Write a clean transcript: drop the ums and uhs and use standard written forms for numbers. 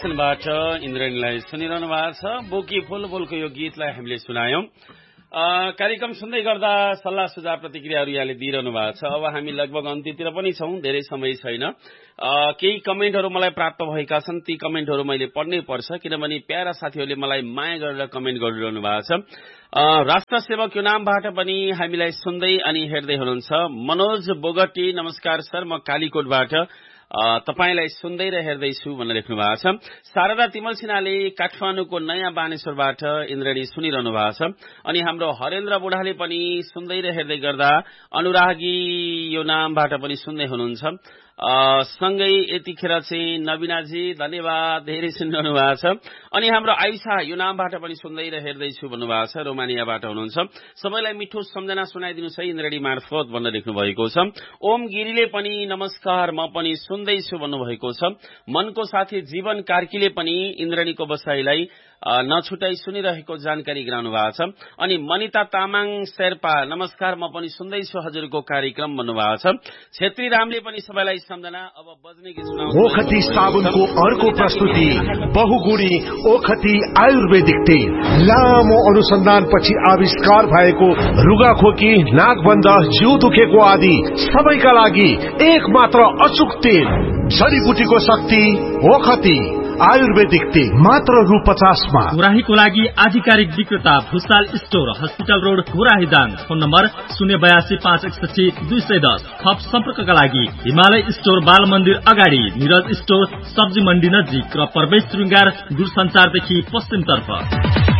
बाट इन्द्रणीलाई सुनिरहनु भएको छ। बोकी फुल बोलको यो गीतलाई हामीले सुनायौं। कार्यक्रम सुन्दै गर्दा सल्लाह सुझाव प्रतिक्रियाहरू यहाँले दिइरहनु भएको छ। अब हामी लगभग अन्त्यतिर पनि छौं, धेरै समय छैन। केही कमेन्टहरू मलाई प्राप्त भएका छन्, ती कमेन्टहरू मैले पढ्नै पर्छ, किनभने प्यारा साथीहरूले मलाई माया गरेर कमेन्ट गरिरहनु भएको छ। राष्ट्र सेवक यो नामबाट पनि हामीलाई सुन्दै अनि हेर्दै हुनुहुन्छ। मनोज बोगटी, नमस्कार सर, म कालीकोटबाट तपाईलाई सुन्दै र हेर्दैछु भनेर लेख्नु भएको छ। शारदा तिमल सिन्हाले काठमाडौँको नयाँ बानेश्वरबाट इन्द्रणी सुनिरहनु भएको छ। अनि हाम्रो हरेन्द्र बुढाले पनि सुन्दै र हेर्दै गर्दा अनुरागी यो नामबाट पनि सुन्दै हुनुहुन्छ। सँगै यतिखेर चाहिँ नवीनाजी धन्यवाद, धेरै सुनिरहनु भएको छ। अनि हाम्रो आइसा यो नामबाट पनि सुन्दै र हेर्दैछु भन्नुभएको छ, रोमानियाबाट हुनुहुन्छ। सबैलाई मिठो सम्झना सुनाइदिनु छ इन्द्रणी मार्फत भनेर लेख्नु भएको छ। ओम गिरीले पनि नमस्कार, म पनि सुन्दैछु भन्नुभएको छ। मनको साथी जीवन कार्कीले पनि इन्द्रणीको बसाइलाई नछुटाई सुनिरहेको जानकारी गराउनु भएको छ। अनि मनिता तामाङ शेर्पा, नमस्कार, म पनि सुन्दैछु हजुरको कार्यक्रम भन्नुभएको छ। छेत्री रामले पनि सबैलाई सम्झना। अब बज्ने गीत सुनाउनु। ओखती साबुनको अर्को प्रस्तुति बहुगुणी ओखती आयुर्वेदिक तेल। लामो अनुसन्धानपछि आविष्कार भएको रुगाखोकी, नाकबन्ध, जिउ दुखेको आदि सबैका लागि एक मात्र अचूक तेल। जडीबुटीको शक्ति ओखती आयुर्वेदिक तेल, मात्र रु 50 मा। गुराहीको लागि आधिकारिक विक्रेता Bhusal store, hospital road, गुराही Dang. Phone number 082 561 210। थप सम्पर्कका लागि हिमालय स्टोर, बाल मन्दिर अगाडि, निरज स्टोर, सब्जी मण्डी नजिक र प्रवेश श्रृंगार दूरसञ्चारदेखि पश्चिम तर्फ।